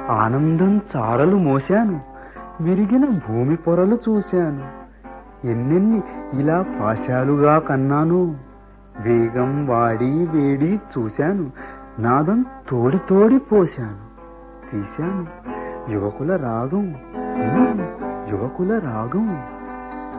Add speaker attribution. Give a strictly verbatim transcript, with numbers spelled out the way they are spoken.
Speaker 1: ఆనందం చారలు మోశాను, విరిగిన భూమి పొరలు చూశాను. ఎన్నెన్ని ఇలా పాశాలుగా కన్నాను, వేగం వాడి వేడి చూశాను, నాదం తోడి తోడి పోశాను. తీశాను యువకుల రాగం, యువకుల రాగం.